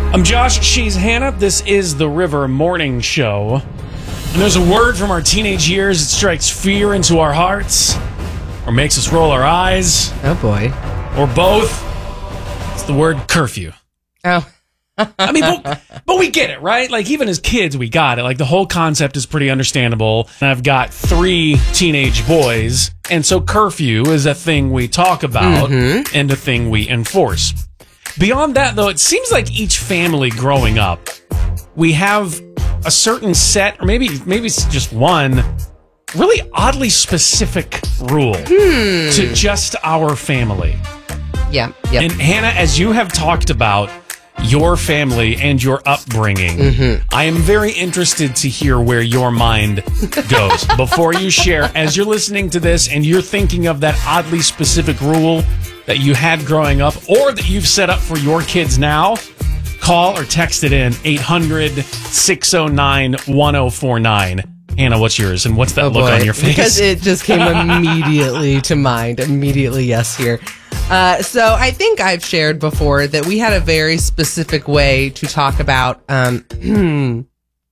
I'm Josh, she's Hannah. This is the River Morning Show. And there's a word from our teenage years that strikes fear into our hearts, or makes us roll our eyes. Oh, boy. Or both. It's the word curfew. Oh. I mean, but we get it, right? Like, even as kids, we got it. Like, the whole concept is pretty understandable. And I've got 3 teenage boys, and so curfew is a thing we talk about and a thing we enforce. Beyond that, though, it seems like each family growing up, we have a certain set, or maybe it's just one, really oddly specific rule to just our family. Yeah. Yep. And Hannah, as you have talked about your family and your upbringing, I am very interested to hear where your mind goes. Before you share, as you're listening to this and you're thinking of that oddly specific rule that you had growing up or that you've set up for your kids now, call or text it in 800-609-1049. Hannah, what's yours? And what's that look on your face? Because it just came immediately to mind. Immediately, yes, here. So I think I've shared before that we had a very specific way to talk about passing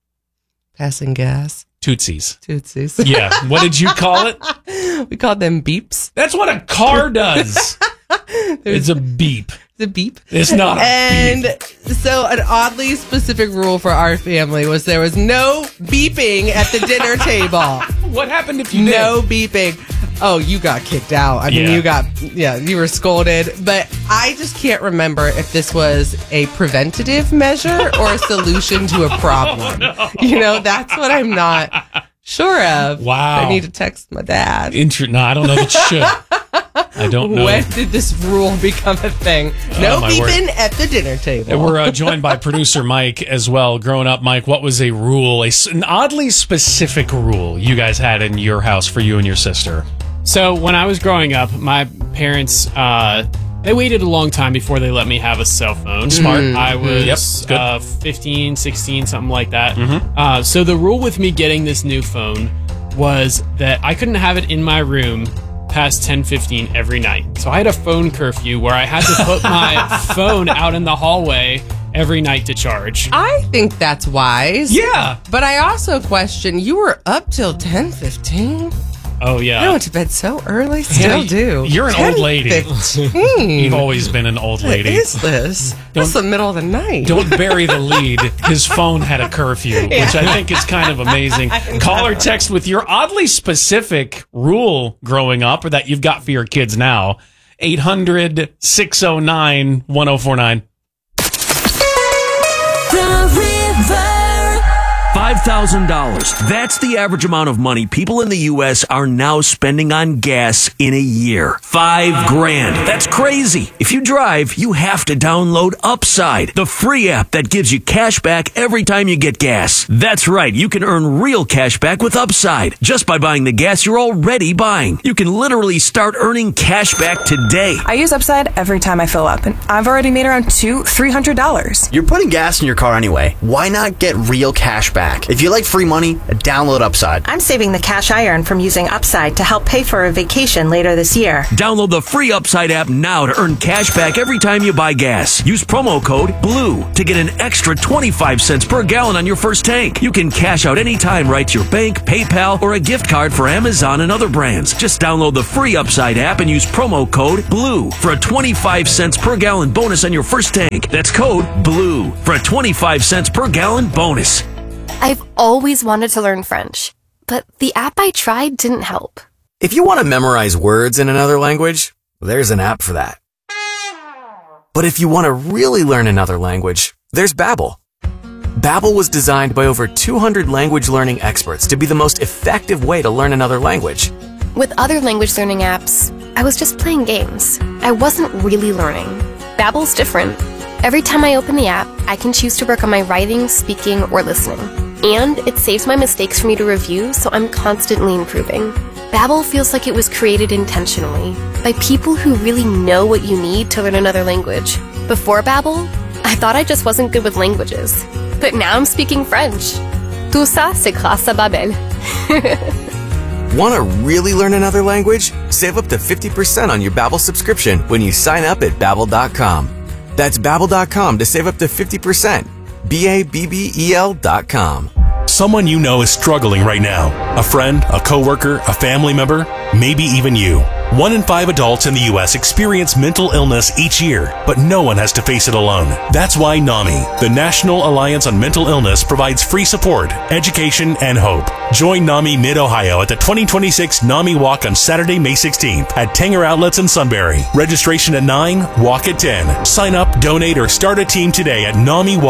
gas. Tootsies. Yeah. What did you call it? We called them beeps. That's what a car does. It's a beep. The beep. It's not a and beep. So an oddly specific rule for our family was there was no beeping at the dinner table. What happened if you did? No beeping. Oh, you got kicked out. I mean, you were scolded. But I just can't remember if this was a preventative measure or a solution to a problem. Oh, no. You know, that's what I'm not sure of. Wow. I need to text my dad. No, I don't know that you should. I don't know. When did this rule become a thing? No beeping at the dinner table. And we're joined by producer Mike as well. Growing up, Mike, what was a rule, an oddly specific rule you guys had in your house for you and your sister? So when I was growing up, my parents, they waited a long time before they let me have a cell phone. Smart. I was 15, 16, something like that. So the rule with me getting this new phone was that I couldn't have it in my room past 10:15 every night. So I had a phone curfew where I had to put my phone out in the hallway every night to charge. I think that's wise. Yeah. But I also question, you were up till 10:15? Oh, yeah. I went to bed so early. Still Hannah, do. You're an old lady. 10:15. You've always been an old lady. What is this? It's the middle of the night. Don't bury the lead. His phone had a curfew, which I think is kind of amazing. Call or text with your oddly specific rule growing up or that you've got for your kids now. 800-609-1049. $5,000. That's the average amount of money people in the U.S. are now spending on gas in a year. $5,000. That's crazy. If you drive, you have to download Upside, the free app that gives you cash back every time you get gas. That's right. You can earn real cash back with Upside just by buying the gas you're already buying. You can literally start earning cash back today. I use Upside every time I fill up, and I've already made around $300. You're putting gas in your car anyway. Why not get real cash back? If you like free money, download Upside. I'm saving the cash I earn from using Upside to help pay for a vacation later this year. Download the free Upside app now to earn cash back every time you buy gas. Use promo code BLUE to get an extra 25 cents per gallon on your first tank. You can cash out anytime right to your bank, PayPal, or a gift card for Amazon and other brands. Just download the free Upside app and use promo code BLUE for a 25 cents per gallon bonus on your first tank. That's code BLUE for a 25 cents per gallon bonus. I've always wanted to learn French, but the app I tried didn't help. If you want to memorize words in another language, there's an app for that. But if you want to really learn another language, there's Babbel. Babbel was designed by over 200 language learning experts to be the most effective way to learn another language. With other language learning apps, I was just playing games. I wasn't really learning. Babbel's different. Every time I open the app, I can choose to work on my writing, speaking, or listening. And it saves my mistakes for me to review, so I'm constantly improving. Babbel feels like it was created intentionally by people who really know what you need to learn another language. Before Babbel, I thought I just wasn't good with languages. But now I'm speaking French. Tout ça, c'est grâce à Babbel. Want to really learn another language? Save up to 50% on your Babbel subscription when you sign up at Babbel.com. That's Babbel.com to save up to 50%. BABBEL.com. Someone you know is struggling right now. A friend, a coworker, a family member, maybe even you. 1 in 5 adults in the U.S. experience mental illness each year, but no one has to face it alone. That's why NAMI, the National Alliance on Mental Illness, provides free support, education, and hope. Join NAMI Mid-Ohio at the 2026 NAMI Walk on Saturday, May 16th at Tanger Outlets in Sunbury. Registration at 9, walk at 10. Sign up, donate, or start a team today at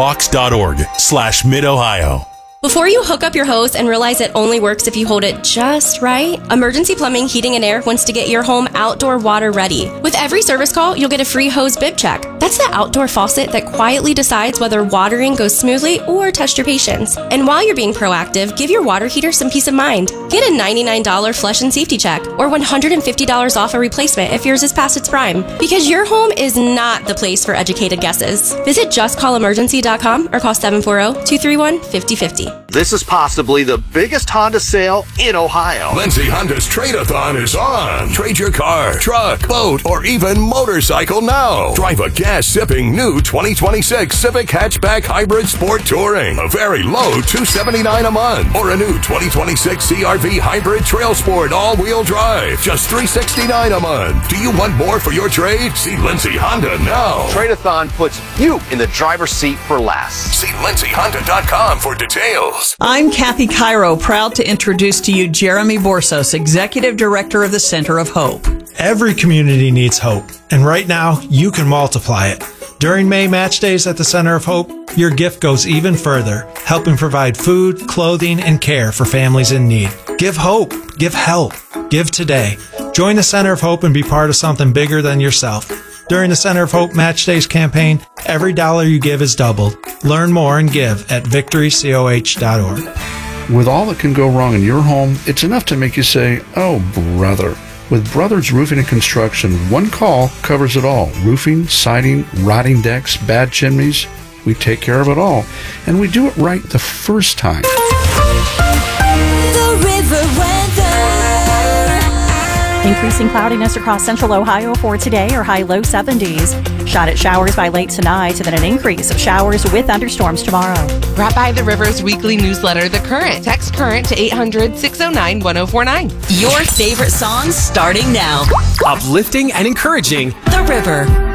NAMIWalks.org/Mid-Ohio. Before you hook up your hose and realize it only works if you hold it just right, Emergency Plumbing, Heating, and Air wants to get your home outdoor water ready. With every service call, you'll get a free hose bib check. That's the outdoor faucet that quietly decides whether watering goes smoothly or tests your patience. And while you're being proactive, give your water heater some peace of mind. Get a $99 flush and safety check or $150 off a replacement if yours is past its prime. Because your home is not the place for educated guesses. Visit justcallemergency.com or call 740-231-5050. This is possibly the biggest Honda sale in Ohio. Lindsay Honda's Trade-a-thon is on. Trade your car, truck, boat, or even motorcycle now. Drive a gas-sipping new 2026 Civic Hatchback Hybrid Sport Touring. A very low $279 a month. Or a new 2026 CR-V Hybrid Trail Sport all-wheel drive. Just $369 a month. Do you want more for your trade? See Lindsay Honda now. Trade-a-thon puts you in the driver's seat for less. See lindsayhonda.com for details. I'm Kathy Cairo, proud to introduce to you Jeremy Borsos, Executive Director of the Center of Hope. Every community needs hope, and right now, you can multiply it. During May Match Days at the Center of Hope, your gift goes even further, helping provide food, clothing, and care for families in need. Give hope, give help, give today. Join the Center of Hope and be part of something bigger than yourself. During the Center of Hope Match Days campaign, every dollar you give is doubled. Learn more and give at victorycoh.org. With all that can go wrong in your home, it's enough to make you say, "Oh, brother." With Brothers Roofing and Construction, one call covers it all. Roofing, siding, rotting decks, bad chimneys. We take care of it all. And we do it right the first time. The River Weather. Increasing cloudiness across central Ohio for today, or high-low 70s. Shot at showers by late tonight, and then an increase of showers with thunderstorms tomorrow. Brought by the River's weekly newsletter, The Current. Text CURRENT to 800-609-1049. Your favorite songs starting now. Uplifting and encouraging. The River.